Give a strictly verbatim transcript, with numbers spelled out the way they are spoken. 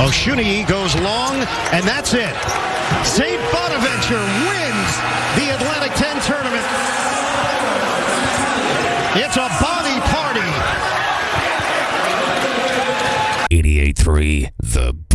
Oshuni goes long, and that's it. Saint Bonaventure wins the Atlantic ten tournament. It's a body party. eighty-eight point three The